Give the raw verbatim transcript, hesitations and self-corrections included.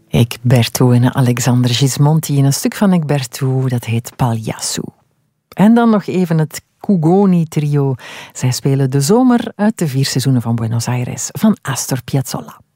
Egberto en Alexander Gismonti in een stuk van Egberto, dat heet Pagliasso. En dan nog even het Cugoni-trio. Zij spelen De Zomer uit de vier seizoenen van Buenos Aires van Astor Piazzolla.